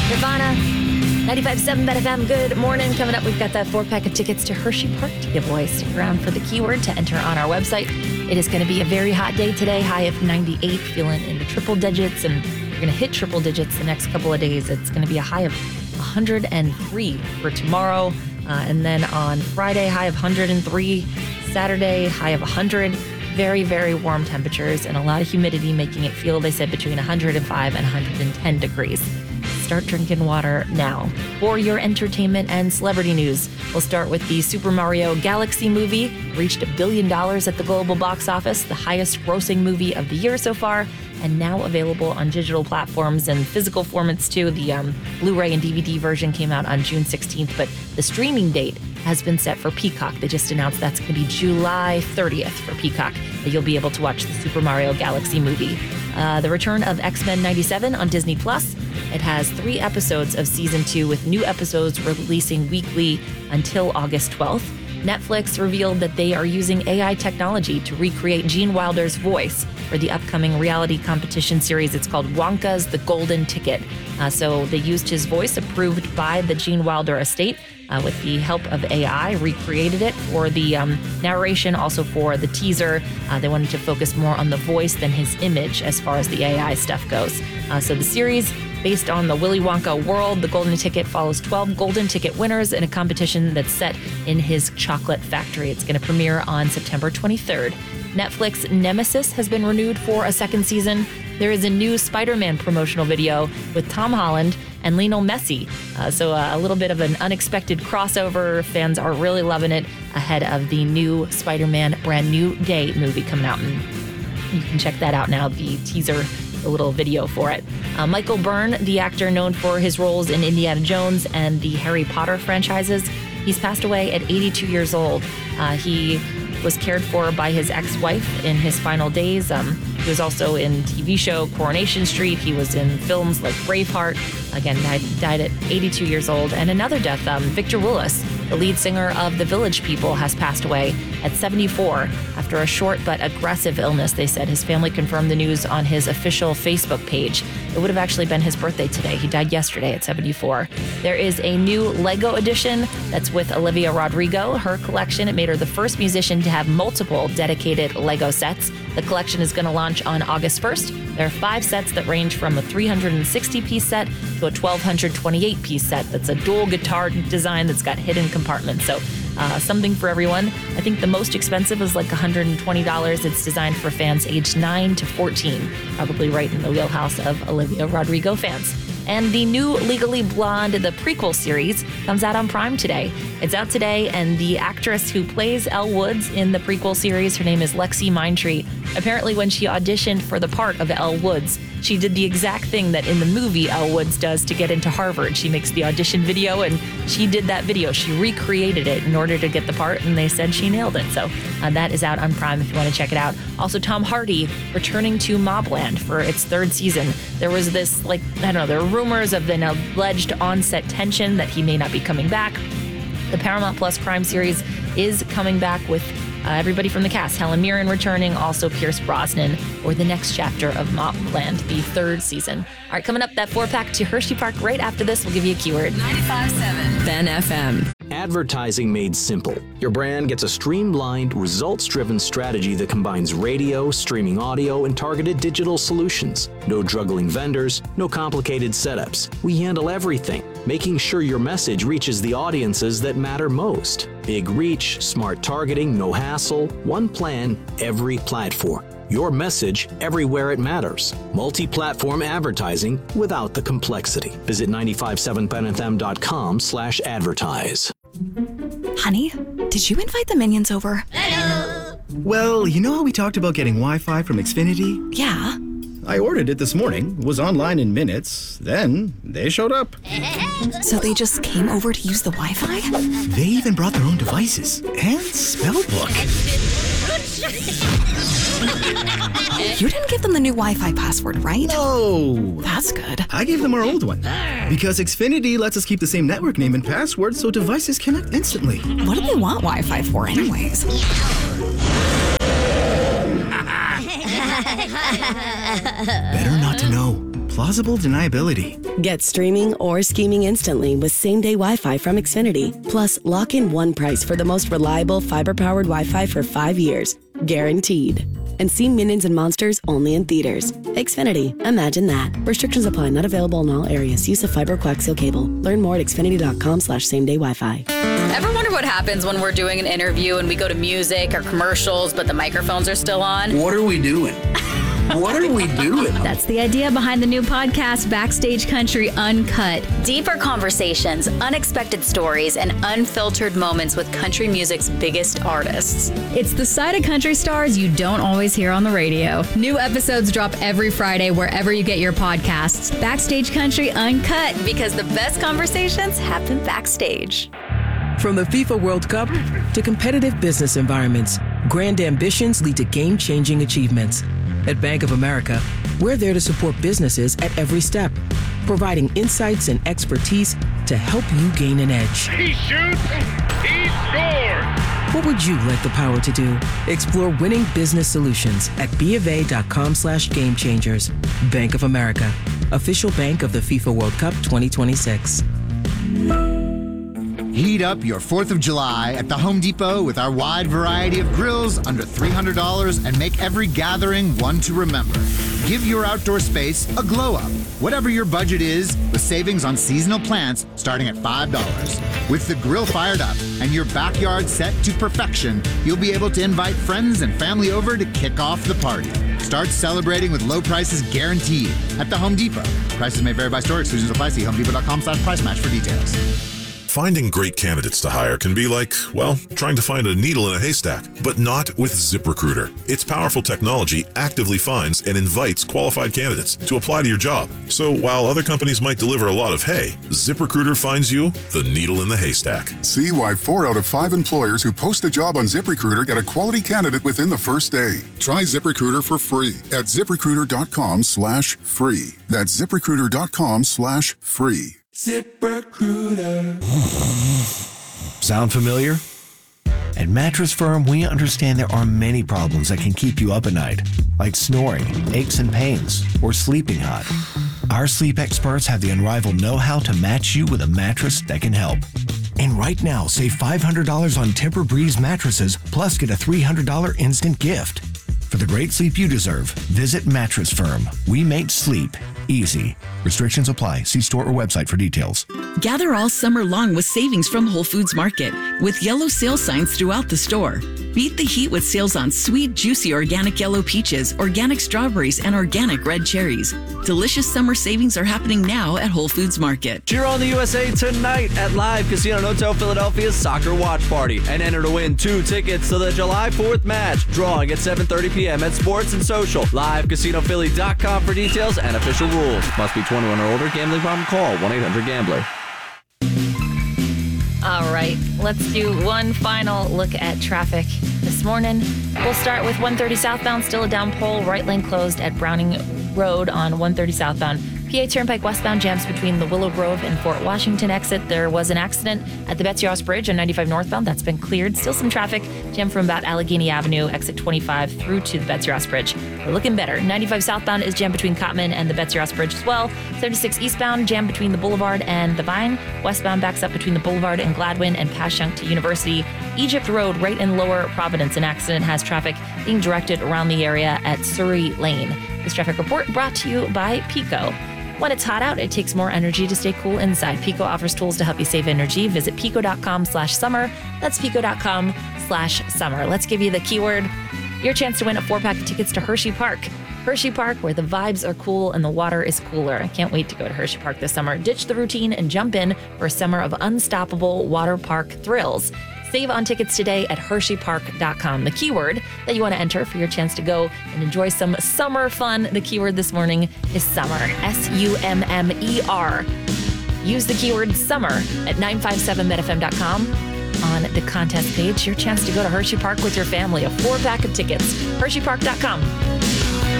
Nirvana, 95.7 Bet FM. Good morning. Coming up, we've got that 4-pack of tickets to Hershey Park to give away. Stick around for the keyword to enter on our website. It is going to be a very hot day today. High of 98, feeling in the triple digits, and you're going to hit triple digits the next couple of days. It's going to be a high of 103 for tomorrow. And then on Friday, high of 103. Saturday, high of 100. Very, very warm temperatures and a lot of humidity, making it feel, they said, between 105 and 110 degrees. Start drinking water now. For your entertainment and celebrity news, we'll start with the Super Mario Galaxy movie. Reached $1 billion at the global box office, the highest grossing movie of the year so far, and now available on digital platforms and physical formats too. The Blu-ray and DVD version came out on June 16th, but the streaming date has been set for Peacock. They just announced that's going to be July 30th for Peacock, that you'll be able to watch the Super Mario Galaxy movie. The return of X-Men 97 on Disney+. It has 3 episodes of Season 2, with new episodes releasing weekly until August 12th. Netflix revealed that they are using AI technology to recreate Gene Wilder's voice for the upcoming reality competition series. It's called Wonka's The Golden Ticket. So they used his voice, approved by the Gene Wilder estate, with the help of AI, recreated it for the narration, also for the teaser. They wanted to focus more on the voice than his image as far as the AI stuff goes. So the series, based on the Willy Wonka world, The Golden Ticket follows 12 Golden Ticket winners in a competition that's set in his chocolate factory. It's going to premiere on September 23rd. Netflix Nemesis has been renewed for a second season. There is a new Spider-Man promotional video with Tom Holland and Lionel Messi. So a little bit of an unexpected crossover. Fans are really loving it ahead of the new Spider-Man Brand New Day movie coming out. And you can check that out now, the teaser, the little video for it. Michael Byrne, the actor known for his roles in Indiana Jones and the Harry Potter franchises, he's passed away at 82 years old. He was cared for by his ex-wife in his final days. He was also in TV show Coronation Street. He was in films like Braveheart. Again, died at 82 years old. And another death, Victor Willis, the lead singer of The Village People, has passed away at 74 after a short but aggressive illness. They said his family confirmed the news on his official Facebook page. It would have actually been his birthday today. He died yesterday at 74. There is a new Lego edition that's with Olivia Rodrigo. Her collection, it made her the first musician to have multiple dedicated Lego sets. The collection is going to launch on August 1st. There are 5 sets that range from a 360-piece set to a 1,228-piece set. That's a dual guitar design that's got hidden compartments. So something for everyone. I think the most expensive is like $120. It's designed for fans aged 9 to 14, probably right in the wheelhouse of Olivia Rodrigo fans. And the new Legally Blonde, the prequel series, comes out on Prime today. It's out today, and the actress who plays Elle Woods in the prequel series, her name is Lexi Mindtree. Apparently, when she auditioned for the part of Elle Woods, she did the exact thing that in the movie Elle Woods does to get into Harvard. She makes the audition video, and she did that video. She recreated it in order to get the part, and they said she nailed it. So that is out on Prime if you want to check it out. Also, Tom Hardy returning to Mobland for its 3rd season. There was this, there were rumors of an alleged on-set tension that he may not be coming back. The Paramount Plus crime series is coming back with everybody from the cast. Helen Mirren returning, also Pierce Brosnan, for the next chapter of Mobland, the 3rd season. All right, coming up, that 4-pack to Hershey Park right after this. We'll give you a keyword. 95.7 Ben FM. Advertising made simple. Your brand gets a streamlined, results-driven strategy that combines radio, streaming audio, and targeted digital solutions. No juggling vendors, no complicated setups. We handle everything, making sure your message reaches the audiences that matter most. Big reach, smart targeting, no hassle, one plan, every platform. Your message everywhere it matters. Multi-platform advertising without the complexity. Visit 957benfm.com/advertise. Honey, did you invite the minions over? Hello. Well, you know how we talked about getting Wi-Fi from Xfinity? Yeah. I ordered it this morning, was online in minutes, then they showed up. So they just came over to use the Wi-Fi? They even brought their own devices and spell book. You didn't give them the new Wi-Fi password, right? No. That's good. I gave them our old one. Because Xfinity lets us keep the same network name and password so devices connect instantly. What do they want Wi-Fi for anyways? Better not to know. plausible deniability. Get streaming or scheming instantly with same-day Wi-Fi from Xfinity. Plus, lock in one price for the most reliable fiber-powered Wi-Fi for 5 years. Guaranteed. And see Minions and Monsters only in theaters. Xfinity. Imagine that. Restrictions apply. Not available in all areas. Use of fiber coaxial cable. Learn more at xfinity.com/same-day Wi-Fi. Ever wonder what happens when we're doing an interview and we go to music or commercials, but the microphones are still on? What are we doing? What are we doing? That's the idea behind the new podcast, Backstage Country Uncut. Deeper conversations, unexpected stories, and unfiltered moments with country music's biggest artists. It's the side of country stars you don't always hear on the radio. New episodes drop every Friday wherever you get your podcasts. Backstage Country Uncut. Because the best conversations happen backstage. From the FIFA World Cup to competitive business environments, grand ambitions lead to game-changing achievements. At Bank of America, we're there to support businesses at every step, providing insights and expertise to help you gain an edge. He shoots, he scores! What would you like the power to do? Explore winning business solutions at BofA.com/gamechangers. Bank of America, official bank of the FIFA World Cup 2026. Heat up your 4th of July at the Home Depot with our wide variety of grills under $300 and make every gathering one to remember. Give your outdoor space a glow up, whatever your budget is, with savings on seasonal plants starting at $5. With the grill fired up and your backyard set to perfection, you'll be able to invite friends and family over to kick off the party. Start celebrating with low prices guaranteed at the Home Depot. Prices may vary by store. Exclusions apply. See HomeDepot.com/price match for details. Finding great candidates to hire can be like, well, trying to find a needle in a haystack, but not with ZipRecruiter. Its powerful technology actively finds and invites qualified candidates to apply to your job. So while other companies might deliver a lot of hay, ZipRecruiter finds you the needle in the haystack. See why 4 out of 5 employers who post a job on ZipRecruiter get a quality candidate within the first day. Try ZipRecruiter for free at ZipRecruiter.com/free. That's ZipRecruiter.com/free. ZipRecruiter. Sound familiar? At Mattress Firm, we understand there are many problems that can keep you up at night, like snoring, aches and pains, or sleeping hot. Our sleep experts have the unrivaled know-how to match you with a mattress that can help. And right now, save $500 on Tempur-Breeze mattresses, plus get a $300 instant gift. For the great sleep you deserve, visit Mattress Firm. We make sleep easy. Restrictions apply. See store or website for details. Gather all summer long with savings from Whole Foods Market with yellow sale signs throughout the store. Beat the heat with sales on sweet, juicy organic yellow peaches, organic strawberries, and organic red cherries. Delicious summer savings are happening now at Whole Foods Market. Cheer on the USA tonight at Live Casino Hotel Philadelphia's Soccer Watch Party and enter to win 2 tickets to the July 4th match. Drawing at 7:30 p.m. at Sports and Social. LiveCasinoPhilly.com for details and official rules. Must be 21 or older. Gambling problem? Call 1-800-GAMBLER. All right, let's do one final look at traffic this morning. We'll start with 130 southbound, still a down pole, right lane closed at Browning Road on 130 southbound. PA Turnpike westbound jams between the Willow Grove and Fort Washington exit. There was an accident at the Betsy Ross Bridge on 95 northbound. That's been cleared. Still some traffic jammed from about Allegheny Avenue, exit 25 through to the Betsy Ross Bridge. We're looking better. 95 southbound is jammed between Cottman and the Betsy Ross Bridge as well. 76 eastbound jammed between the Boulevard and the Vine. Westbound backs up between the Boulevard and Gladwin and past Yonge to University. Egypt Road right in Lower Providence. An accident has traffic being directed around the area at Surrey Lane. This traffic report brought to you by Pico. When it's hot out, it takes more energy to stay cool inside. Pico offers tools to help you save energy. Visit pico.com/summer. That's pico.com/summer. Let's give you the keyword. Your chance to win a 4-pack of tickets to Hershey Park. Hershey Park, where the vibes are cool and the water is cooler. I can't wait to go to Hershey Park this summer. Ditch the routine and jump in for a summer of unstoppable water park thrills. Save on tickets today at HersheyPark.com. The keyword that you want to enter for your chance to go and enjoy some summer fun. The keyword this morning is summer. SUMMER. Use the keyword summer at 957metafm.com. On the contest page, your chance to go to Hershey Park with your family. A 4-pack of tickets. HersheyPark.com.